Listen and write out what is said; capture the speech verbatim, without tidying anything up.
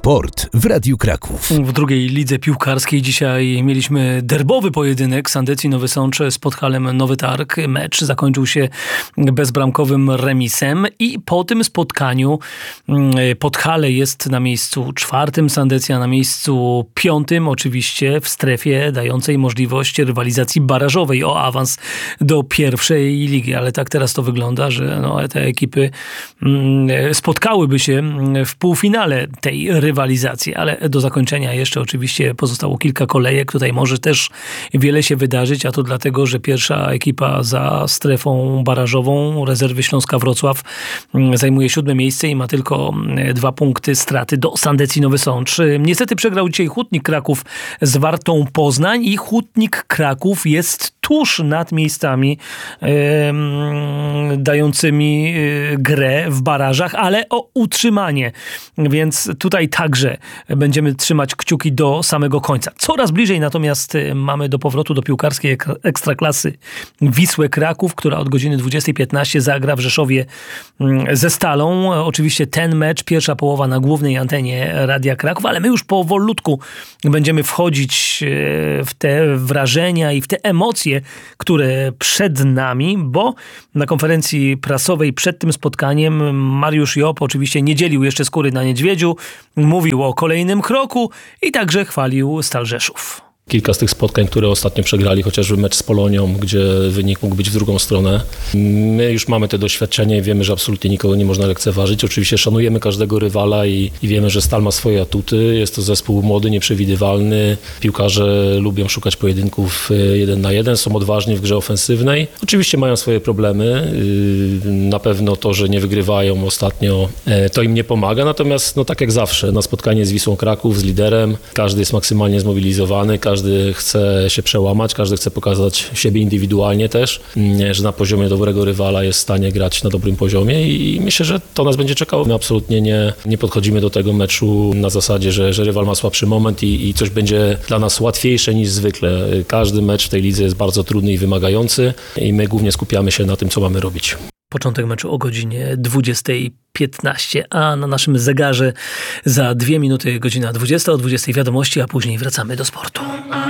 Sport w Radiu Kraków. W drugiej lidze piłkarskiej dzisiaj mieliśmy derbowy pojedynek Sandecji Nowy Sącz z Podhalem Nowy Targ. Mecz zakończył się bezbramkowym remisem i po tym spotkaniu Podhale jest na miejscu czwartym, Sandecja na miejscu piątym, oczywiście w strefie dającej możliwość rywalizacji barażowej o awans do pierwszej ligi, ale tak teraz to wygląda, że no, te ekipy spotkałyby się w półfinale tej rywalizacji, ale do zakończenia jeszcze oczywiście pozostało kilka kolejek. Tutaj może też wiele się wydarzyć, a to dlatego, że pierwsza ekipa za strefą barażową Rezerwy Śląska Wrocław zajmuje siódme miejsce i ma tylko dwa punkty straty do Sandecji Nowy Sącz. Niestety przegrał dzisiaj Hutnik Kraków z Wartą Poznań i Hutnik Kraków jest tuż nad miejscami e, dającymi grę w barażach, ale o utrzymanie. Więc tutaj także będziemy trzymać kciuki do samego końca. Coraz bliżej natomiast mamy do powrotu do piłkarskiej ekstraklasy Wisłę Kraków, która od godziny dwudziestej piętnaście zagra w Rzeszowie ze Stalą. Oczywiście ten mecz, pierwsza połowa na głównej antenie Radia Kraków, ale my już powolutku będziemy wchodzić w te wrażenia i w te emocje, które przed nami, bo na konferencji prasowej przed tym spotkaniem Mariusz Job oczywiście nie dzielił jeszcze skóry na niedźwiedziu, mówił o kolejnym kroku i także chwalił Stal Rzeszów. Kilka z tych spotkań, które ostatnio przegrali, chociażby mecz z Polonią, gdzie wynik mógł być w drugą stronę. My już mamy te doświadczenie i wiemy, że absolutnie nikogo nie można lekceważyć. Oczywiście szanujemy każdego rywala i, i wiemy, że Stal ma swoje atuty. Jest to zespół młody, nieprzewidywalny. Piłkarze lubią szukać pojedynków jeden na jeden, są odważni w grze ofensywnej. Oczywiście mają swoje problemy. Na pewno to, że nie wygrywają ostatnio, to im nie pomaga. Natomiast no, tak jak zawsze, na spotkanie z Wisłą Kraków, z liderem, każdy jest maksymalnie zmobilizowany, każdy Każdy chce się przełamać, każdy chce pokazać siebie indywidualnie też, że na poziomie dobrego rywala jest w stanie grać na dobrym poziomie i myślę, że to nas będzie czekało. My absolutnie nie, nie podchodzimy do tego meczu na zasadzie, że, że rywal ma słabszy moment i, i coś będzie dla nas łatwiejsze niż zwykle. Każdy mecz w tej lidze jest bardzo trudny i wymagający i my głównie skupiamy się na tym, co mamy robić. Początek meczu o godzinie dwudziestej piętnaście, a na naszym zegarze za dwie minuty godzina dwudziesta, o dwudziestej wiadomości, a później wracamy do sportu.